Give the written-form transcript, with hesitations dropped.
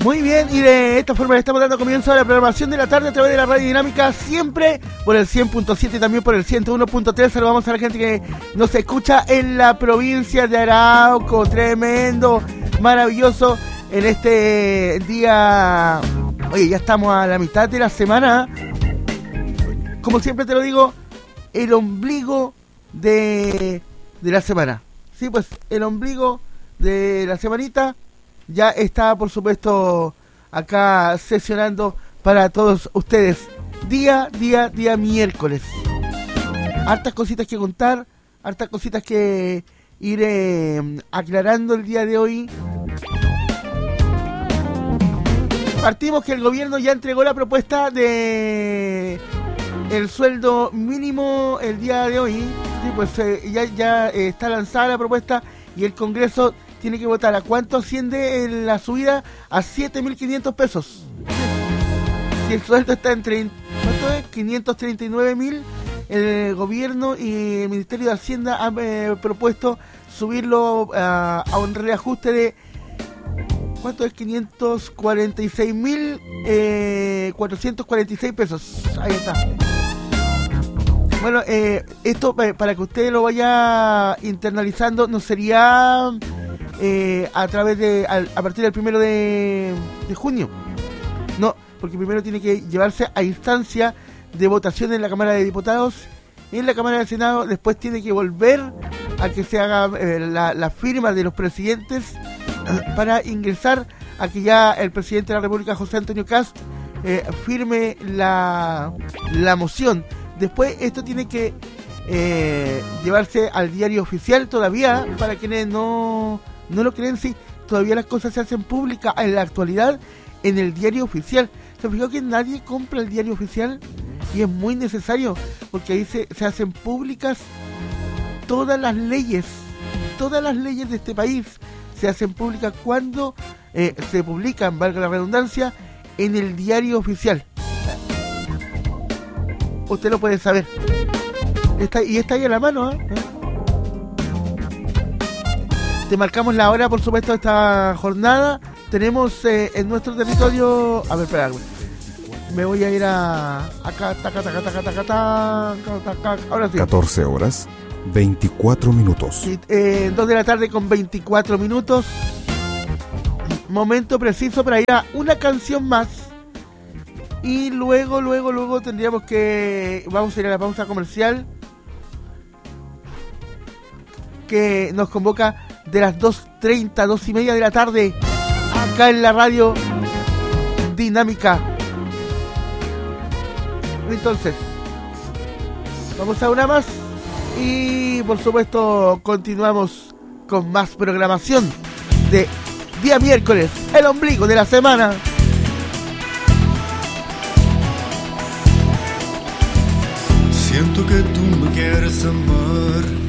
Muy bien, y de esta forma le estamos dando comienzo a la programación de la tarde a través de la Radio Dinámica, siempre por el 100.7 y también por el 101.3. Saludamos a la gente que nos escucha en la provincia de Arauco. Tremendo, maravilloso en este día. Oye, ya estamos a la mitad de la semana. Como siempre te lo digo, el ombligo de la semana. Sí, pues el ombligo de la semanita ya está, por supuesto, acá sesionando para todos ustedes. Día miércoles. Hartas cositas que contar, hartas cositas que ir aclarando el día de hoy. Partimos que el gobierno ya entregó la propuesta de el sueldo mínimo el día de hoy. Sí, pues ya está lanzada la propuesta y el Congreso tiene que votar. ¿A cuánto asciende la subida? A 7.500 pesos. Si el sueldo está en 539.000, el gobierno y el Ministerio de Hacienda han propuesto subirlo a un reajuste de... ¿Cuánto es? 546.446 pesos. Ahí está. Bueno, esto para que usted lo vaya internalizando, no sería a partir del 1 de junio. No, porque primero tiene que llevarse a instancia de votación en la Cámara de Diputados y en la Cámara del Senado. Después tiene que volver a que se haga la firma de los presidentes para ingresar a que ya el presidente de la República, José Antonio Kast, firme la moción. Después esto tiene que llevarse al diario oficial todavía. Para quienes no lo creen, sí, todavía las cosas se hacen públicas en la actualidad en el diario oficial. ¿Se fijó que nadie compra el diario oficial? Y es muy necesario, porque ahí se hacen públicas todas las leyes de este país. Se hacen públicas cuando se publican, valga la redundancia, en el diario oficial. Usted lo puede saber. Está ahí a la mano, ¿eh? Te marcamos la hora, por supuesto, de esta jornada. Tenemos en nuestro territorio... A ver, espera. Me voy a ir acá. Ahora sí. 14 horas, 24 minutos. Sí, 2 de la tarde con 24 minutos. Momento preciso para ir a una canción más. Y luego tendríamos que... Vamos a ir a la pausa comercial, que nos convoca de las 2:30, 2:30 de la tarde, acá en la Radio Dinámica. Entonces, vamos a una más y, por supuesto, continuamos con más programación de día miércoles, el ombligo de la semana. Siento que tú me quieres amar,